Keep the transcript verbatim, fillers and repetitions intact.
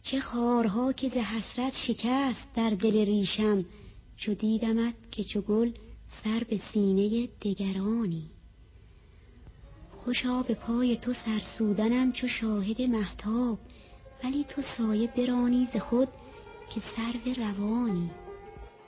چه خارها که ز حسرت شکست در دل ریشم، چو دیدمت که چو گل سر به سینه دگرانی. خوشا به پای تو سرسودنم چو شاهد مهتاب، ولی تو سایه برانی ز خود که سرو روانی.